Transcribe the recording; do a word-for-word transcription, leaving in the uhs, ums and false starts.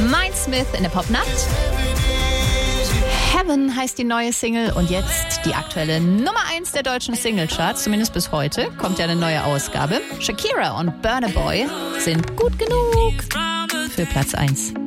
Mind Smith in der Popnacht. Heaven heißt die neue Single und jetzt die aktuelle Nummer eins der deutschen Singlecharts, zumindest bis heute, kommt ja eine neue Ausgabe. Shakira und Burna Boy sind gut genug für Platz eins.